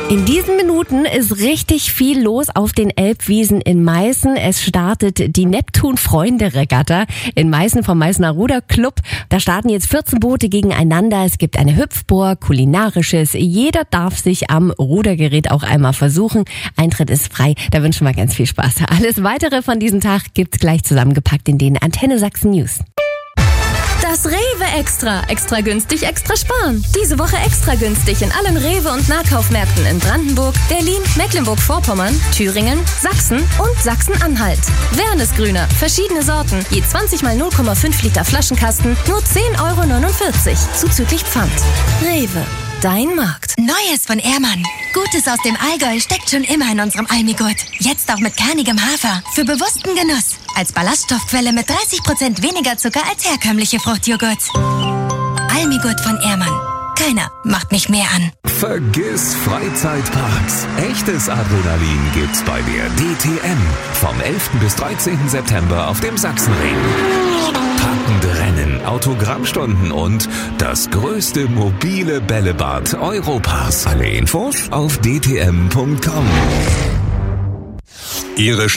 In diesen Minuten ist richtig viel los auf den Elbwiesen in Meißen. Es startet die Neptun-Freunde-Regatta in Meißen vom Meißner Ruderclub. Da starten jetzt 14 Boote gegeneinander. Es gibt eine Hüpfburg, kulinarisches. Jeder darf sich am Rudergerät auch einmal versuchen. Eintritt ist frei. Da wünschen wir ganz viel Spaß. Alles Weitere von diesem Tag gibt's gleich zusammengepackt in den Antenne Sachsen News. Das Rewe Extra. Extra günstig, extra sparen. Diese Woche extra günstig in allen Rewe- und Nahkaufmärkten in Brandenburg, Berlin, Mecklenburg-Vorpommern, Thüringen, Sachsen und Sachsen-Anhalt. Wernesgrüner, verschiedene Sorten, je 20 mal 0,5 Liter Flaschenkasten, nur 10,49 € zuzüglich Pfand. Rewe, dein Markt. Neues von Ehrmann. Gutes aus dem Allgäu steckt schon immer in unserem Almigurt. Jetzt auch mit kernigem Hafer. Für bewussten Genuss. Als Ballaststoffquelle mit 30% weniger Zucker als herkömmliche Fruchtjoghurt. Almigurt von Ehrmann. Keiner macht mich mehr an. Vergiss Freizeitparks. Echtes Adrenalin gibt's bei der DTM. Vom 11. bis 13. September auf dem Sachsenring. Packende Rennen, Autogrammstunden und das größte mobile Bällebad Europas. Alle Infos auf dtm.com. Ihre